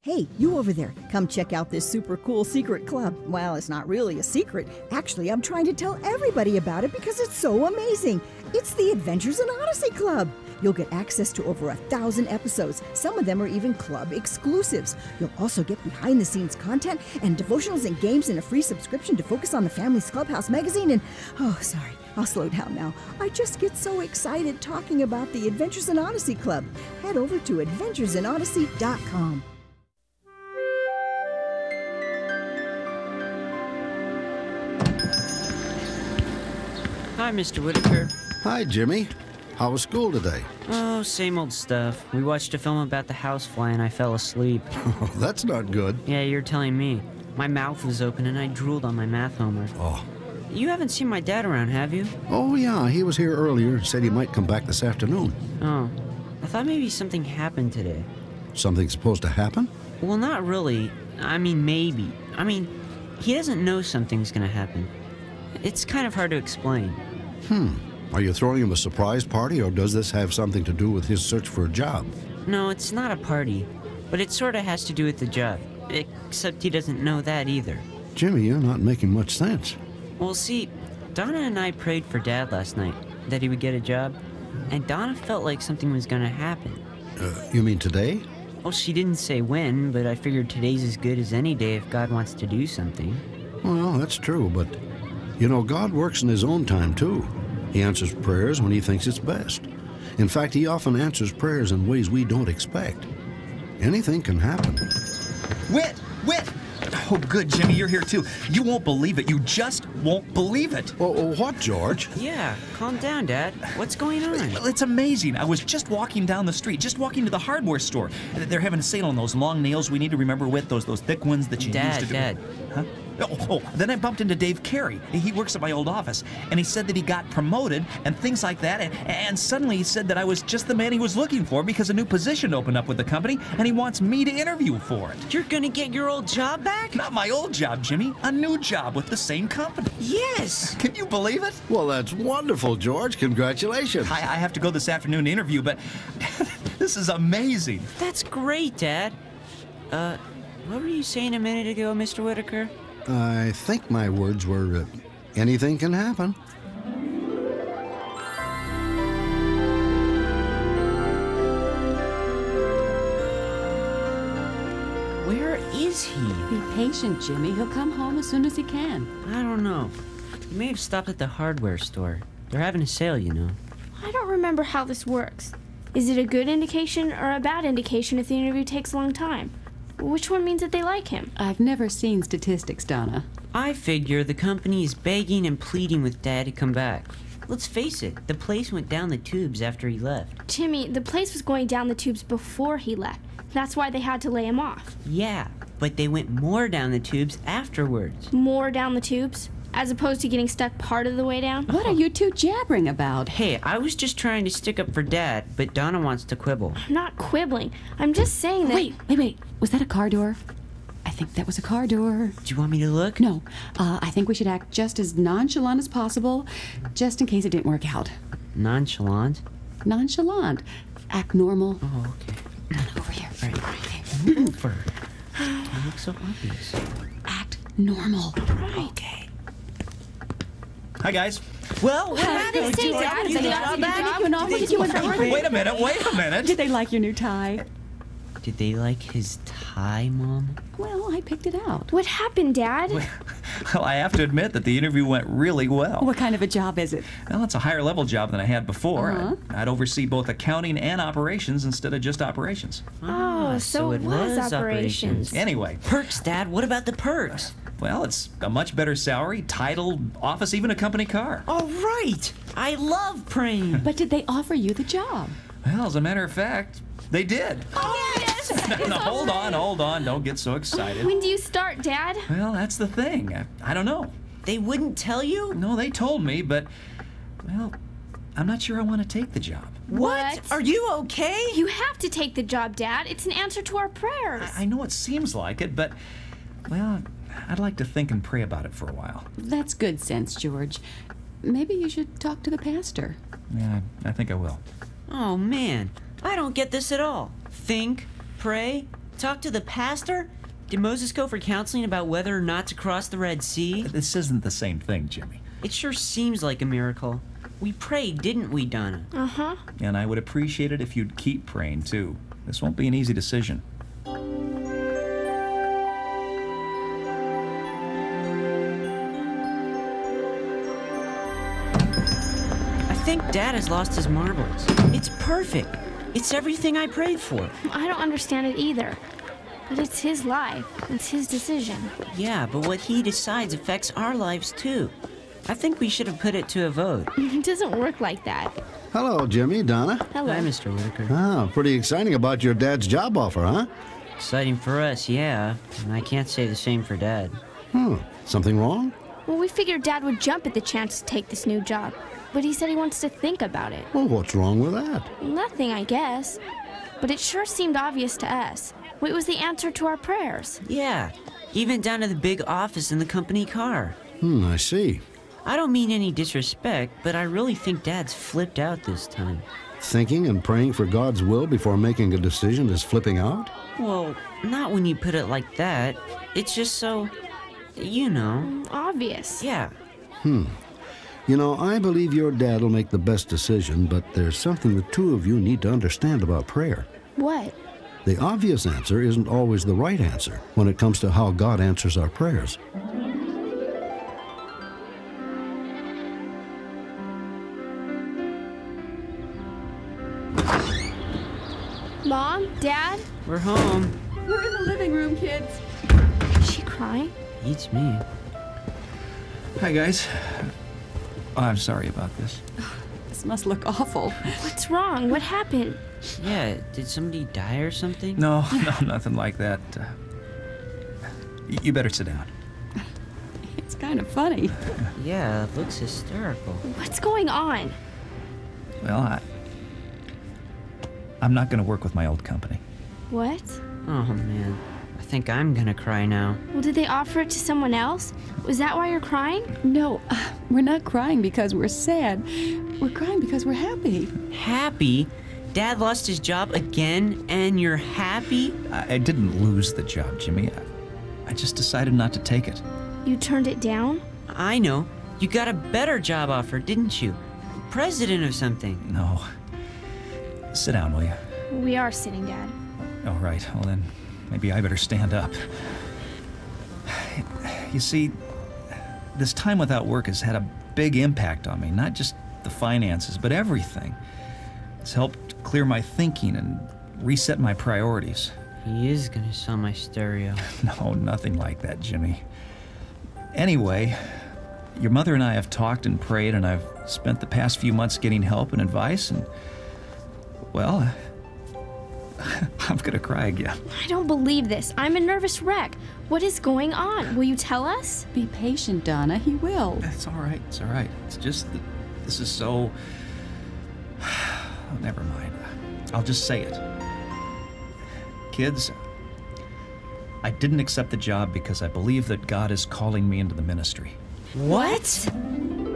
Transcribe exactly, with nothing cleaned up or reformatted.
Hey, you over there, come check out this super cool secret club. Well, it's not really a secret. Actually, I'm trying to tell everybody about it because it's so amazing. It's the Adventures in Odyssey Club. You'll get access to over a thousand episodes. Some of them are even club exclusives. You'll also get behind-the-scenes content and devotionals and games in a free subscription to focus on the Family's Clubhouse magazine. And, oh, sorry, I'll slow down now. I just get so excited talking about the Adventures in Odyssey Club. Head over to adventures in odyssey dot com. Hi, Mister Whitaker. Hi, Jimmy. How was school today? Oh, same old stuff. We watched a film about the housefly and I fell asleep. Oh, that's not good. Yeah, you're telling me. My mouth was open and I drooled on my math homework. Oh. You haven't seen my dad around, have you? Oh, yeah. He was here earlier. Said he might come back this afternoon. Oh. I thought maybe something happened today. Something supposed to happen? Well, not really. I mean, maybe. I mean, he doesn't know something's gonna happen. It's kind of hard to explain. Hmm. Are you throwing him a surprise party, or does this have something to do with his search for a job? No, it's not a party, but it sort of has to do with the job. Except he doesn't know that either. Jimmy, you're not making much sense. Well, see, Donna and I prayed for Dad last night, that he would get a job, and Donna felt like something was gonna happen. Uh, you mean today? Well, she didn't say when, but I figured today's as good as any day if God wants to do something. Well, that's true, but, you know, God works in his own time, too. He answers prayers when he thinks it's best. In fact, he often answers prayers in ways we don't expect. Anything can happen. Whit! Whit! Oh, good, Jimmy, you're here too. You won't believe it. You just won't believe it. Oh, what, George? Yeah, calm down, Dad. What's going on? It's amazing. I was just walking down the street, just walking to the hardware store. They're having a sale on those long nails we need to remember with, those those thick ones that you Dad, used to do. Dad. Huh? Oh, oh, then I bumped into Dave Carey. He works at my old office, and he said that he got promoted and things like that, and, and suddenly he said that I was just the man he was looking for because a new position opened up with the company, and he wants me to interview for it. You're gonna get your old job back? Not my old job, Jimmy. A new job with the same company. Yes! Can you believe it? Well, that's wonderful, George. Congratulations. I, I have to go this afternoon to interview, but this is amazing. That's great, Dad. Uh, what were you saying a minute ago, Mister Whitaker? I think my words were, uh, anything can happen. Where is he? Be patient, Jimmy. He'll come home as soon as he can. I don't know. He may have stopped at the hardware store. They're having a sale, you know. I don't remember how this works. Is it a good indication or a bad indication if the interview takes a long time? Which one means that they like him? I've never seen statistics, Donna. I figure the company is begging and pleading with Dad to come back. Let's face it, the place went down the tubes after he left. Timmy, the place was going down the tubes before he left. That's why they had to lay him off. Yeah, but they went more down the tubes afterwards. More down the tubes? As opposed to getting stuck part of the way down? What are you two jabbering about? Hey, I was just trying to stick up for Dad, but Donna wants to quibble. I'm not quibbling. I'm just saying that... Wait, wait, wait. Was that a car door? I think that was a car door. Do you want me to look? No. Uh, I think we should act just as nonchalant as possible, just in case it didn't work out. Nonchalant? Nonchalant. Act normal. Oh, okay. Over here. All right, right there. Move her. Don't look so obvious. Act normal. Right. Okay. Hi, guys. Well, what happened? Say, Dad, Did they Dad, did Dad, you an offer? Did you an offer? Wait a minute, wait a minute. Did they like your new tie? Did they like his tie, Mom? Well, I picked it out. What happened, Dad? Well, I have to admit that the interview went really well. What kind of a job is it? Well, it's a higher level job than I had before. Uh-huh. I'd, I'd oversee both accounting and operations instead of just operations. Oh, so it was operations. Anyway, Perks, Dad. What about the perks? well, it's a much better salary, title, office, even a company car. All right. I love praying. But did they offer you the job? Well, as a matter of fact, they did. Oh, yes! No, no, hold on, hold on. Don't get so excited. When do you start, Dad? Well, that's the thing. I, I don't know. They wouldn't tell you? No, they told me, but, well, I'm not sure I want to take the job. What? Are you okay? You have to take the job, Dad. It's an answer to our prayers. I, I know it seems like it, but, well, I'd like to think and pray about it for a while. That's good sense, George. Maybe you should talk to the pastor. Yeah, I think I will. Oh, man. I don't get this at all. Think, pray. Talk to the pastor? Did Moses go for counseling about whether or not to cross the Red Sea? This isn't the same thing, Jimmy. It sure seems like a miracle. We prayed, didn't we, Donna? Uh-huh. And I would appreciate it if you'd keep praying, too. This won't be an easy decision. I think Dad has lost his marbles. It's perfect. It's everything I prayed for. I don't understand it either. But it's his life. It's his decision. Yeah, but what he decides affects our lives, too. I think we should have put it to a vote. It doesn't work like that. Hello, Jimmy, Donna. Hello. Hi, Mister Whitaker. Ah, pretty exciting about your dad's job offer, huh? Exciting for us, yeah. And I can't say the same for Dad. Hmm. Something wrong? Well, we figured Dad would jump at the chance to take this new job. But he said he wants to think about it. Well, what's wrong with that? Nothing, I guess. But it sure seemed obvious to us. It was the answer to our prayers. Yeah, even down to the big office in the company car. Hmm, I see. I don't mean any disrespect, but I really think Dad's flipped out this time. Thinking and praying for God's will before making a decision is flipping out? Well, not when you put it like that. It's just so, you know. Obvious. Yeah. Hmm. You know, I believe your dad will make the best decision, but there's something the two of you need to understand about prayer. What? The obvious answer isn't always the right answer when it comes to how God answers our prayers. Mom? Dad? We're home. We're in the living room, kids. Is she crying? Beats me. Hi, guys. Oh, I'm sorry about this. This must look awful. What's wrong? What happened? Yeah, did somebody die or something? No, no, nothing like that. Uh, y- you better sit down. It's kind of funny. Yeah, it looks hysterical. What's going on? Well, I... I'm not going to work with my old company. What? Oh, man. I think I'm gonna cry now. Well, did they offer it to someone else? Was that why you're crying? No, uh, we're not crying because we're sad. We're crying because we're happy. Happy? Dad lost his job again, and you're happy? I, I didn't lose the job, Jimmy. I, I just decided not to take it. You turned it down? I know. You got a better job offer, didn't you? President of something. No. Sit down, will you? We are sitting, Dad. All right, well then, maybe I better stand up. You see, this time without work has had a big impact on me. Not just the finances, but everything. It's helped clear my thinking and reset my priorities. He is gonna sell my stereo. No, nothing like that, Jimmy. Anyway, your mother and I have talked and prayed, and I've spent the past few months getting help and advice, and, well, I'm gonna cry again. I don't believe this. I'm a nervous wreck. What is going on? Will you tell us? Be patient, Donna. He will. It's all right, it's all right. It's just that this is so... Oh, never mind. I'll just say it. Kids, I didn't accept the job because I believe that God is calling me into the ministry. What?